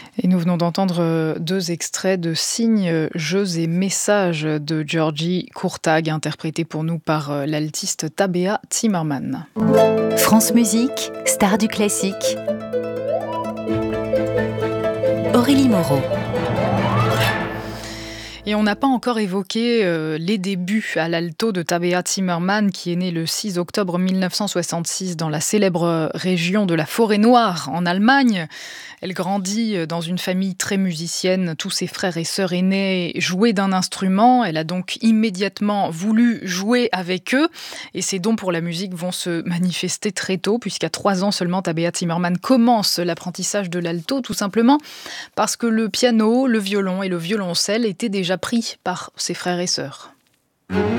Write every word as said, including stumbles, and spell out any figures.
Et nous venons d'entendre deux extraits de Signes, jeux et messages de György Kurtág, interprété pour nous par l'altiste Tabea Zimmermann. France Musique, star du classique. Aurélie Moreau. Et on n'a pas encore évoqué euh, les débuts à l'alto de Tabea Zimmermann, qui est née le six octobre mille neuf cent soixante-six dans la célèbre région de la Forêt-Noire, en Allemagne. Elle grandit dans une famille très musicienne. Tous ses frères et sœurs aînés jouaient d'un instrument. Elle a donc immédiatement voulu jouer avec eux. Et ses dons pour la musique vont se manifester très tôt, puisqu'à trois ans seulement, Tabea Zimmermann commence l'apprentissage de l'alto, tout simplement parce que le piano, le violon et le violoncelle étaient déjà pris par ses frères et sœurs.